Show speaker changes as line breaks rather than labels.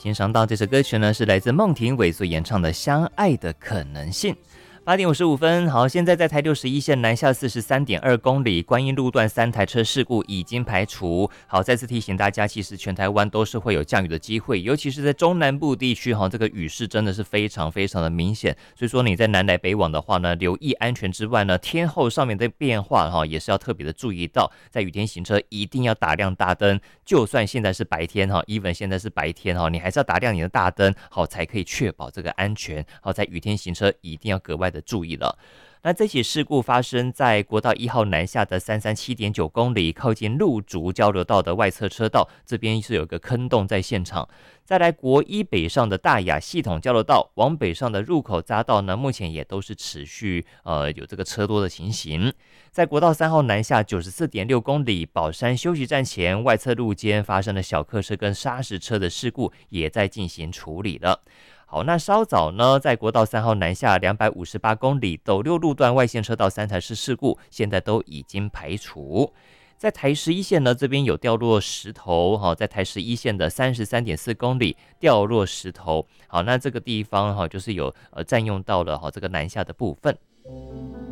欣赏到这首歌曲呢，是来自孟庭苇所演唱的《相爱的可能性》。8点55分，好，现在在台61线南下43.2公里，观音路段3台车事故已经排除。好，再次提醒大家，其实全台湾都是会有降雨的机会，尤其是在中南部地区，这个雨势真的是非常非常的明显。所以说你在南来北往的话呢，留意安全之外呢，天候上面的变化也是要特别的注意到。在雨天行车一定要打亮大灯，就算现在是白天，even 现在是白天你还是要打亮你的大灯，好才可以确保这个安全。好，在雨天行车一定要格外的注意了。那这起事故发生在国道1号南下的337.9公里，靠近路竹交流道的外侧车道，这边是有个坑洞在现场。再来国一北上的大雅系统交流道，往北上的入口匝道呢，目前也都是持续有这个车多的情形。在国道3号南下94.6公里，宝山休息站前外侧路肩发生了小客车跟砂石车的事故，也在进行处理了。好，那稍早呢，在国道3号南下258公里，斗六路段外线车道3台是事故，现在都已经排除。在台11线呢，这边有掉落石头，在台11线的33.4公里掉落石头。好，那这个地方就是有占用到了这个南下的部分。